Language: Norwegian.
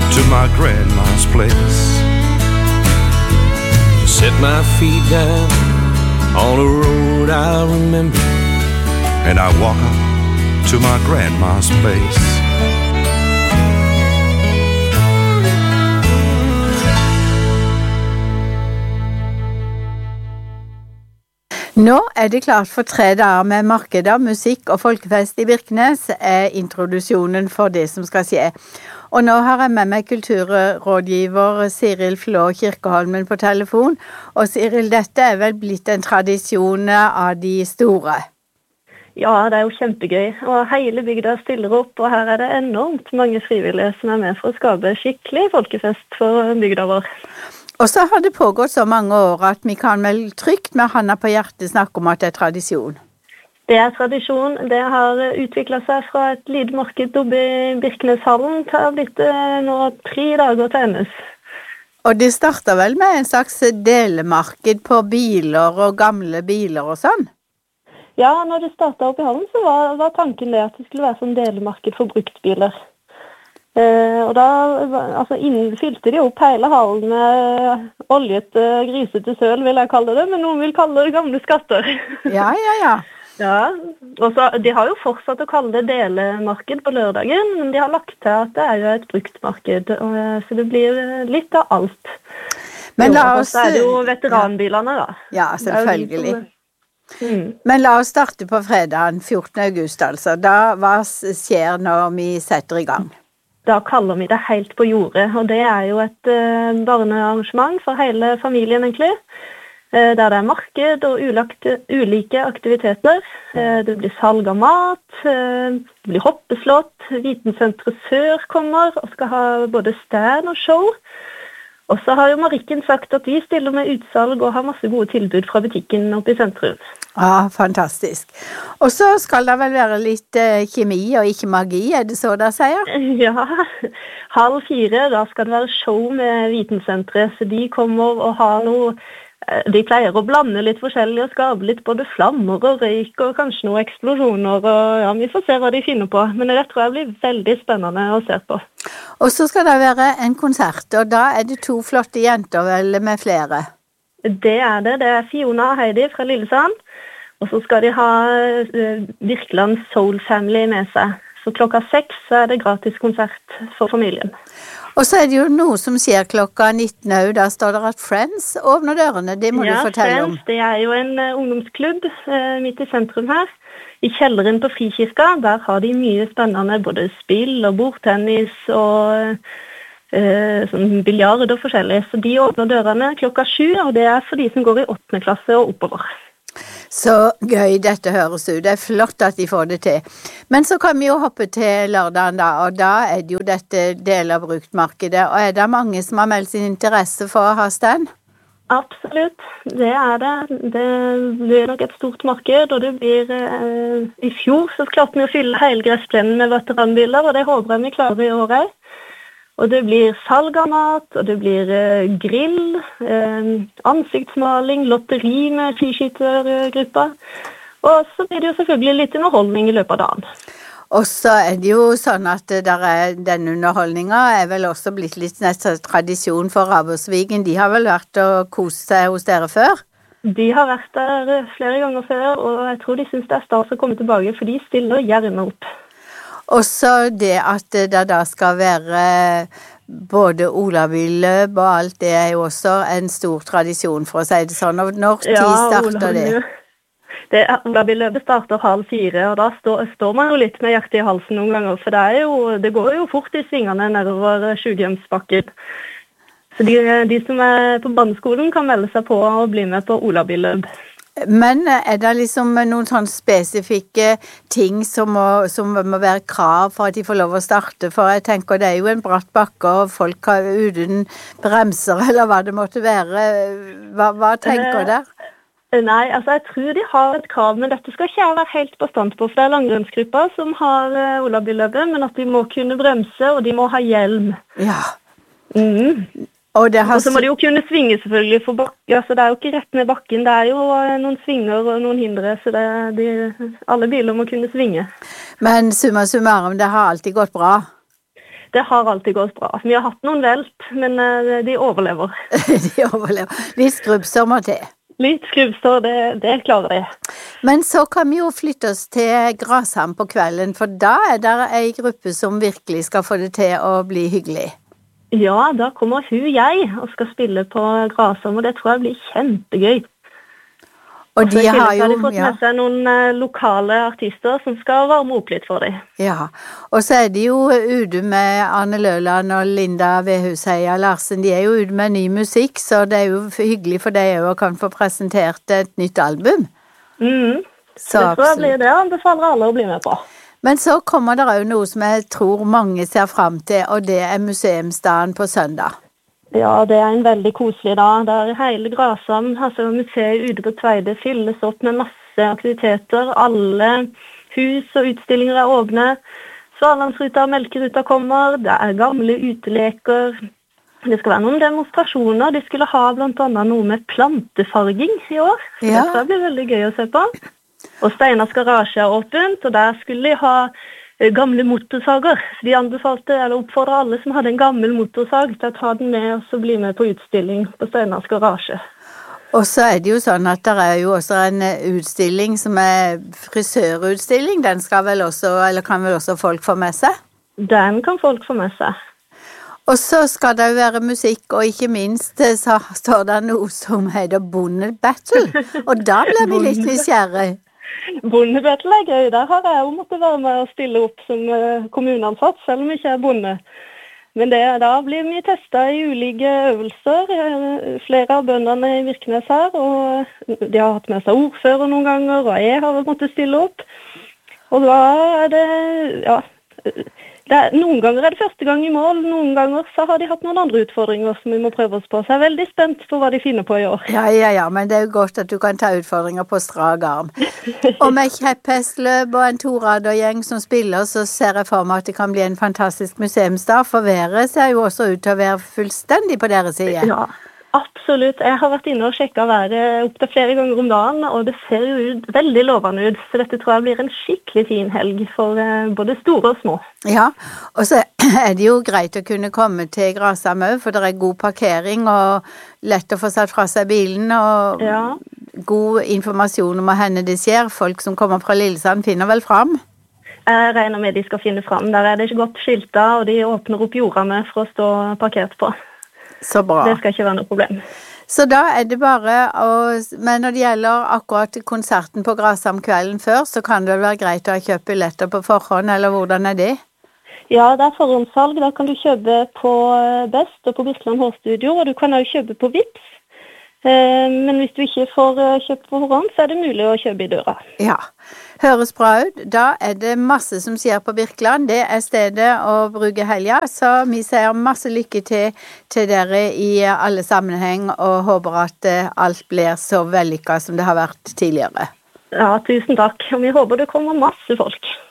to my grandma's place. Set my feet down on a road I remember, and I walk up to my grandma's place. Nå det klart for 3 dager med markeder, musikk og folkefest i Birkenes introduksjonen for det som skal skje. Og nå har jeg med meg kulturrådgiver Siril Flå Kirkeholmen på telefon. Og Siril, dette vel blitt en tradisjon av de store? Ja, det jo kjempegøy. Og hele bygda stiller opp, og her det enormt mange frivillige som med for å skape skikkelig folkefest for bygda vår. Og så har det pågått så mange år at vi kan vel trygt med handa på hjertet snakke om at det tradisjon. Det tradisjon. Det har utviklet seg fra et lite marked oppe i Birkeneshallen til å ha blitt nå 3 dager til endes. Og det startet vel med en slags delemarked på biler og gamle biler og sånn? Ja, når det startet opp i hallen så var tanken det at det skulle være sånn delemarked for bruktbiler. Og da fylte de opp hele hallen med oljete, grisete søl, vil jeg kalle det, men noen vil kalle det gamle skatter. Ja. Ja, og så, de har jo fortsatt å kalle det delemarked på lørdagen, men de har lagt til at det jo et bruktmarked, så det blir litt av alt. Men la oss... Så det jo veteranbilene da. Ja, selvfølgelig. Men la oss starte på fredagen 14. august, altså. Hva skjer når vi setter i gang? Da kaller vi det helt på jordet, og det jo et barnearrangement for hele familien egentlig. Der det marked og ulike aktiviteter. Det blir salg av mat, det blir hoppeslått, Vitensenteret Sør kommer og skal ha både stand og show. Og så har jo Marikken sagt at vi stiller med utsalg og har masse gode tilbud fra butikken oppe i sentrum. Ja, fantastisk. Og så skal det vel være litt kjemi og ikke magi, det så det sier? Ja, 3:30, da skal det være show med Vitensenteret, så de kommer og har noe. De pleier å blande litt forskjellig og skape litt både flammer og røyk og kanskje noen eksplosjoner, og ja, vi får se hva de finner på. Men det tror jeg blir veldig spennende å se på. Og så skal det være en konsert, og da det 2 flotte jenter vel med flere? Det det. Det Fiona og Heidi fra Lillesand, og så skal de ha Birkeland Soul Family med seg. Så 6:00 det gratis konsert for familien. Og så det jo noe som skjer 19:00 òg, da står det at Friends åpner dørene, det må du fortelle om. Ja, Friends, det jo en ungdomsklubb midt i sentrum her, i kjelleren på Frikirka. Der har de mye spennende, både spill og bordtennis og sånn biljard og forskjellig. Så de åpner dørene 7:00, og det for de som går i 8. klasse og oppover. Så gøy dette høres ut, det flott at de får det til. Men så kan vi jo hoppe til lørdagen da, og da det jo dette del av bruktmarkedet, og det mange som har meldt sin interesse for å ha stand? Absolutt, det det. Det blir nok et stort marked, og det blir i fjor så klarte vi å fylle hele gressplenen med veteranbiler, og det håper jeg vi klarer i året. Og det blir salg av mat, og det blir grill, ansiktsmaling, lotteri med skiskyttergruppa. Og så blir det jo selvfølgelig litt underholdning i løpet av dagen. Og så det jo sånn at denne underholdningen vel også blitt litt nesten tradisjon for Rabosvigen. De har vel vært og kost seg hos dere før? De har vært der flere ganger før, og jeg tror de synes det stas å komme tilbake, for de stiller gjerne opp. Og så det at det da skal være både Olabilløp og alt, det jo også en stor tradisjon, for å si det sånn. Og når tid starter det? Olabilløpet starter 3:30, og da står man jo litt med hjertet i halsen noen ganger, for det går jo fort i svingene nedover Sjughjemsbakken. Så de som på barneskolen kan melde seg på og bli med på Olabilløp. Men det liksom noen sånne spesifikke ting som må være krav for at de får lov å starte? For jeg tenker det jo en bratt bakke, og folk har uten bremser, eller hva det måtte være. Hva tenker dere? Nei, altså jeg tror de har et krav, men dette skal ikke jeg være helt bestand på, for det langrennsgruppa som har Olabilløpet, men at de må kunne bremse, og de må ha hjelm. Ja. Og så må de jo kunne svinge selvfølgelig for bakken, altså det jo ikke rett ned bakken, det jo noen svinger og noen hindre, så alle biler må kunne svinge. Men summa summarum, det har alltid gått bra? Det har alltid gått bra. Vi har hatt noen velp, men de overlever. De overlever. Litt skrubbsår må til. Litt skrubbsår, det klarer de. Men så kan vi jo flytte oss til Grasham på kvelden, for da det en gruppe som virkelig skal få det til å bli hyggelig. Ja, da kommer jeg og skal spille på Grasham, og det tror jeg blir kjempegøy. Og de har jo, de fått med seg noen lokale artister som skal varme opp litt for dem. Ja, og så de jo ute med Arne Løland og Linda Vehusheia Larsen. De jo ute med ny musikk, så det jo hyggelig for deg å kan få presentert et nytt album. Så det tror jeg blir det. Jeg anbefaler alle å bli med på. Men så kommer det jo noe som jeg tror mange ser frem til, og det museumsdagen på søndag. Ja, det en veldig koselig dag. Der hele Grasham, altså museet ute på Tveide, fylles opp med masse aktiviteter. Alle hus og utstillinger åpne. Svalandsruta og Melkeruta kommer. Det gamle uteleker. Det skal være noen demonstrasjoner. De skulle ha blant annet noe med plantefarging i år. Ja. Det blir veldig gøy å se på. Og Steinars garasje åpent, og der skulle de ha gamle motorsager. De anbefalte, eller oppfordret alle som hadde en gammel motorsag til å ta den med og så bli med på utstilling på Steinars garasje. Og så det jo sånn at det jo også en utstilling som frisørutstilling. Den skal vel også, eller kan vel også folk få med seg? Den kan folk få med seg. Og så skal det jo være musikk, og ikke minst så står det noe som heter Bondebattle. Og da blir vi litt nysgjerrig. Bondebattle gøy. Der har jeg jo måttet være med å stille opp som kommuneansatt, selv om jeg ikke bonde. Men da blir vi testet i ulike øvelser. Flere av bøndene i Virknes her, og de har hatt med seg ordfører noen ganger, og jeg har måttet stille opp. Og da det, ja... noen ganger det første gang i mål, noen ganger så har de hatt noen andre utfordringer som vi må prøve oss på. Så jeg veldig spent på hva de finner på i år. Ja, men det jo godt at du kan ta utfordringer på strak arm. Og med kjepphestløp og en toradergjeng som spiller, så ser jeg for meg at det kan bli en fantastisk museumsdag. For været ser jo også ut til å være fullstendig på deres side. Ja, absolutt. Jeg har vært inne og sjekket været opp til flere ganger om dagen, og det ser jo veldig lovende ut. Så dette tror jeg blir en skikkelig fin helg for både store og små. Ja, og så det jo greit å kunne komme til Grasham også, for det god parkering og lett å få satt fra seg bilen, og god informasjon om henne det skjer. Folk som kommer fra Lillesand finner vel fram? Jeg regner med de skal finne fram. Der det ikke godt skiltet, og de åpner opp jorda med for å stå parkert på. Så bra. Det skal ikke være noe problem. Så da det bare men når det gjelder akkurat konserten på Grasham kvelden før, så kan det vel være greit å ha kjøpt billetter på forhånd, eller hvordan det? Ja, det forhåndssalg. Da kan du kjøpe på Best og på Birkeland Hårstudio, og du kan også kjøpe på Vips. Men hvis du ikke får kjøpt på forhånd, så det mulig å kjøpe i døra. Ja, høres bra ut. Da det masse som skjer på Birkeland. Det stedet å bruke helga, så vi sier masse lykke til dere i alle sammenheng, og håper at alt blir så vellykket som det har vært tidligere. Ja, tusen takk. Og vi håper det kommer masse folk.